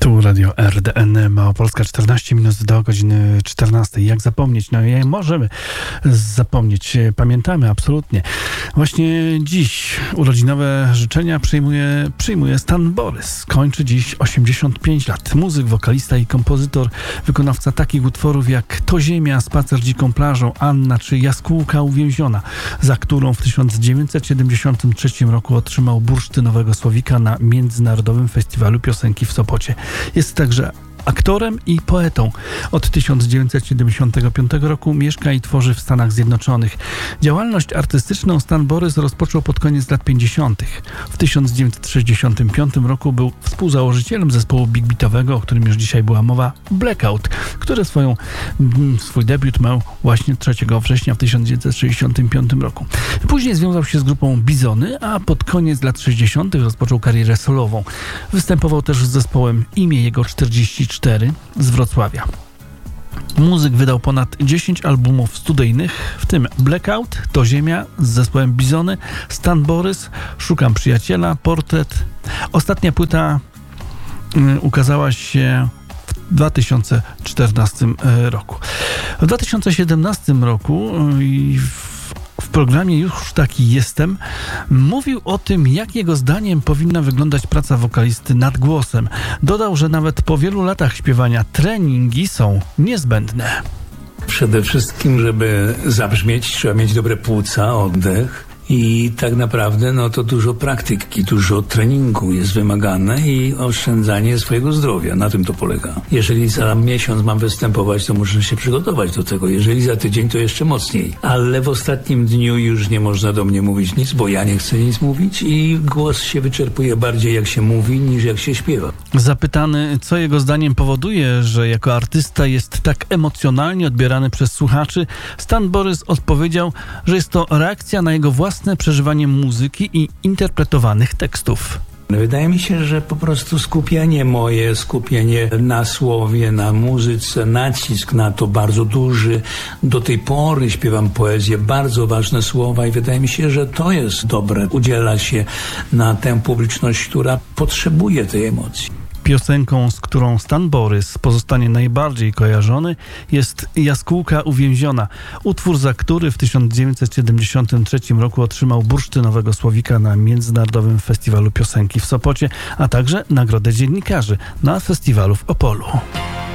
Tu Radio RDN, Małopolska, 14 minut do godziny 14. Jak zapomnieć? No i możemy zapomnieć. Pamiętamy, absolutnie. Właśnie dziś urodzinowe życzenia przyjmuje Stan Borys. Kończy dziś 85 lat. Muzyk, wokalista i kompozytor, wykonawca takich utworów jak To ziemia, Spacer dziką plażą, Anna czy Jaskółka uwięziona, za którą w 1973 roku otrzymał bursztynowego słowika na Międzynarodowym Festiwalu Piosenki w Sopocie. Jest także aktorem i poetą. Od 1975 roku mieszka i tworzy w Stanach Zjednoczonych. Działalność artystyczną Stan Borys rozpoczął pod koniec lat 50. W 1965 roku był współzałożycielem zespołu big beatowego, o którym już dzisiaj była mowa, Blackout, który swój debiut miał właśnie 3 września w 1965 roku. Później związał się z grupą Bizony, a pod koniec lat 60. rozpoczął karierę solową. Występował też z zespołem Imię Jego 44 z Wrocławia. Muzyk wydał ponad 10 albumów studyjnych, w tym Blackout, To ziemia z zespołem Bizony, Stan Borys, Szukam przyjaciela, Portret. Ostatnia płyta ukazała się w 2014 roku. W 2017 roku w programie Już taki jestem mówił o tym, jak jego zdaniem powinna wyglądać praca wokalisty nad głosem. Dodał, że nawet po wielu latach śpiewania treningi są niezbędne. Przede wszystkim, żeby zabrzmieć, trzeba mieć dobre płuca, oddech. I tak naprawdę to dużo praktyki, dużo treningu jest wymagane i oszczędzanie swojego zdrowia. Na tym to polega. Jeżeli za miesiąc mam występować, to muszę się przygotować do tego. Jeżeli za tydzień, to jeszcze mocniej. Ale w ostatnim dniu już nie można do mnie mówić nic, bo ja nie chcę nic mówić i głos się wyczerpuje bardziej jak się mówi, niż jak się śpiewa. Zapytany, co jego zdaniem powoduje, że jako artysta jest tak emocjonalnie odbierany przez słuchaczy, Stan Borys odpowiedział, że jest to reakcja na jego własne przeżywanie muzyki i interpretowanych tekstów. Wydaje mi się, że po prostu skupienie na słowie, na muzyce, nacisk na to bardzo duży. Do tej pory śpiewam poezję, bardzo ważne słowa i wydaje mi się, że to jest dobre. Udziela się na tę publiczność, która potrzebuje tej emocji. Piosenką, z którą Stan Borys pozostanie najbardziej kojarzony, jest Jaskółka uwięziona. Utwór, za który w 1973 roku otrzymał bursztynowego słowika na Międzynarodowym Festiwalu Piosenki w Sopocie, a także Nagrodę Dziennikarzy na festiwalu w Opolu.